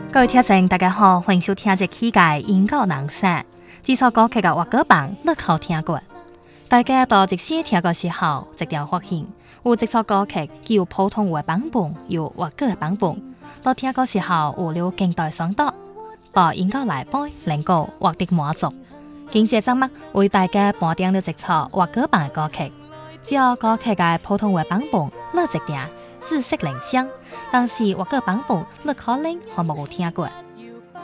各位聽眾，大家好，歡迎收聽這期嘅英語朗聲。這首歌曲嘅粵語版你有聽過？大家到這時聽嘅時候，一定發現有這首歌曲既有普通話版本，又有粵語嘅版本。到聽嘅時候有了更大相當。到英語來背，能夠獲得滿足。今次節目為大家播點了這首粵語版嘅歌曲。只有歌曲嘅普通話版本你一定知識良相，但是粵語版本你可能還冇聽過。